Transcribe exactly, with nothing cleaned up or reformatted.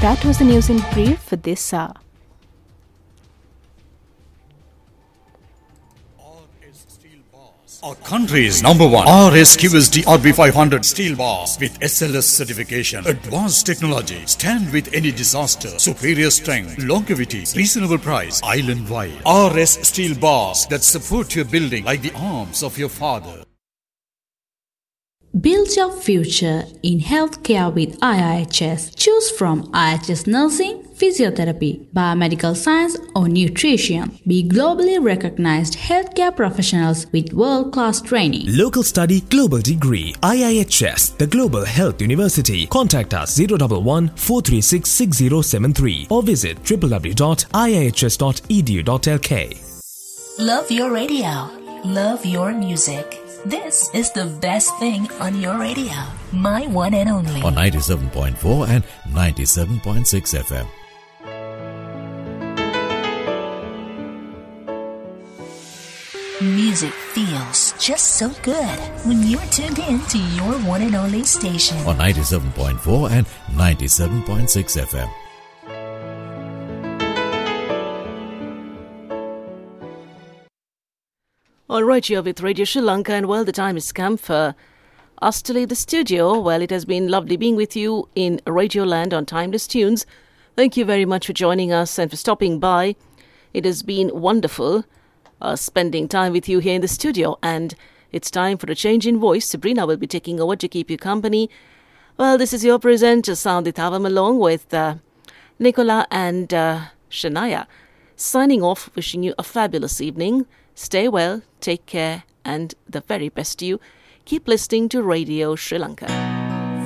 That was the news in brief for this hour. Our country's number one R S Q S D R B five hundred steel bars with S L S certification. Advanced technology. Stand with any disaster. Superior strength. Longevity. Reasonable price. Island wide. R S steel bars that support your building like the arms of your father. Build your future in healthcare with I I H S. Choose from I H S Nursing, Physiotherapy, Biomedical Science or Nutrition. Be globally recognized healthcare professionals with world-class training. Local study, global degree. I I H S, the Global Health University. Contact us zero one one, four three six, six zero seven three or visit w w w dot i i h s dot e d u dot l k. Love your radio. Love your music. This is the best thing on your radio. My one and only. On ninety-seven point four and ninety-seven point six F M. Music feels just so good when you're tuned in to your one and only station. On ninety-seven point four and ninety-seven point six F M. All right, you're with Radio Sri Lanka, and well, the time has come for us to leave the studio. Well, it has been lovely being with you in Radio Land on Timeless Tunes. Thank you very much for joining us and for stopping by. It has been wonderful uh, spending time with you here in the studio, and it's time for a change in voice. Sabrina will be taking over to keep you company. Well, this is your presenter, Soundit Avam, along with uh, Nicola and uh, Shania, signing off, wishing you a fabulous evening. Stay well, take care, and the very best to you. Keep listening to Radio Sri Lanka.